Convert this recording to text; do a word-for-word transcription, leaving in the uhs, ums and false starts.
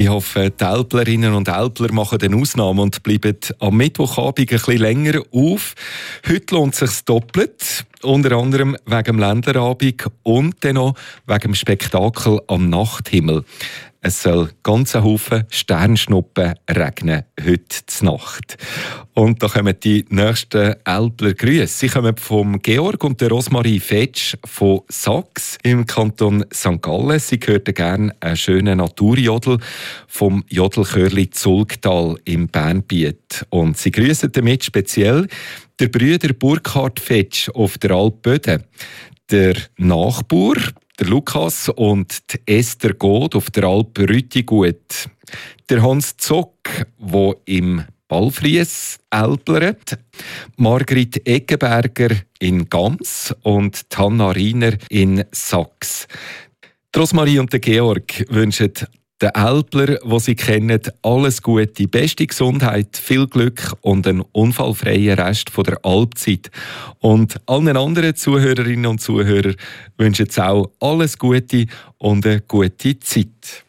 Ich hoffe, die Älplerinnen und Älpler machen eine Ausnahme und bleiben am Mittwochabend ein bisschen länger auf. Heute lohnt es sich doppelt. Unter anderem wegen dem Ländlerabend und dann noch wegen dem Spektakel am Nachthimmel. Es soll ganz ein Haufen Sternschnuppen regnen heute Nacht. Und da kommen die nächsten Älpler Grüße. Sie kommen vom Georg und der Rosmarie Fetsch von Sachs im Kanton Sankt Gallen. Sie hörten gerne einen schönen Naturjodel vom Jodelchörli Zulgtal im Bernbiet. Und sie grüßen damit speziell der Brüder Burkhard Fetsch auf der Alp Böden, der Nachbar, der Lukas und die Esther Goth auf der Alp Rüttigut, der Hans Zock, der im Balfries älplert, Margrit Eggenberger in Gams und Hanna Riener in Sachs. Die Rosmarie und der Georg wünschen den Älpler, die sie kennen, alles Gute, beste Gesundheit, viel Glück und einen unfallfreien Rest von der Alpzeit. Und allen anderen Zuhörerinnen und Zuhörern wünschen sie auch alles Gute und eine gute Zeit.